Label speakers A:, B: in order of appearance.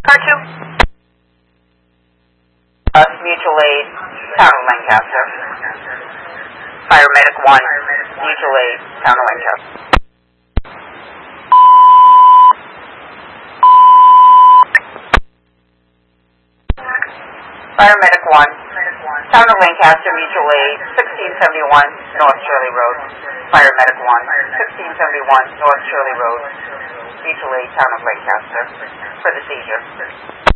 A: Car 2. Mutual aid, Town of Lancaster. Paramedic 1, mutual aid, Town of Lancaster. Paramedic 1, Town of Lancaster, mutual aid, 1671 North Shirley Road. Paramedic 1, 1671 North Shirley Road, mutual aid, Town of Lancaster, for the seizure.